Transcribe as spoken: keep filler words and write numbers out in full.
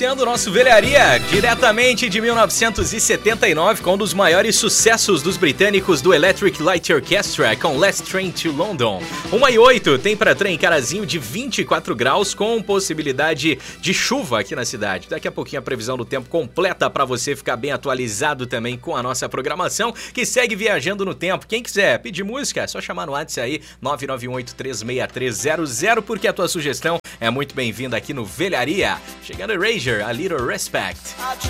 iniciando o nosso Velharia, diretamente de mil novecentos e setenta e nove, com um dos maiores sucessos dos britânicos do Electric Light Orchestra, com Last Train to London. uma e oito, temperatura em Carazinho de vinte e quatro graus, com possibilidade de chuva aqui na cidade. Daqui a pouquinho a previsão do tempo completa para você ficar bem atualizado também com a nossa programação, que segue viajando no tempo. Quem quiser pedir música, é só chamar no WhatsApp aí, nove nove um oito três seis três zero zero, porque a tua sugestão é muito bem-vinda aqui no Velharia. Chegando Erasure, A Little Respect.